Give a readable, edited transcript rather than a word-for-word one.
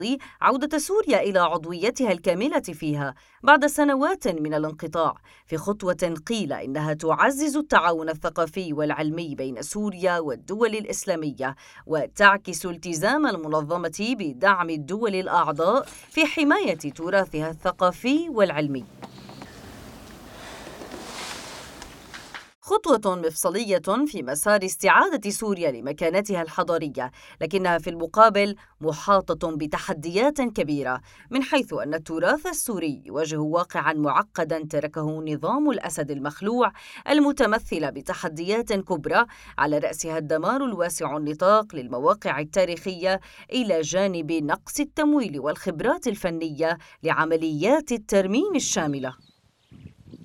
عودة سوريا إلى عضويتها الكاملة فيها بعد سنوات من الانقطاع، في خطوة قيل إنها تعزز التعاون الثقافي والعلمي بين سوريا والدول الإسلامية، وتعكس التزام المنظمة بدعم الدول الأعضاء في حماية تراثها الثقافي والعلمي. خطوة مفصلية في مسار استعادة سوريا لمكانتها الحضارية، لكنها في المقابل محاطة بتحديات كبيرة، من حيث أن التراث السوري يواجه واقعاً معقداً تركه نظام الأسد المخلوع، المتمثل بتحديات كبرى على رأسها الدمار الواسع النطاق للمواقع التاريخية، إلى جانب نقص التمويل والخبرات الفنية لعمليات الترميم الشاملة.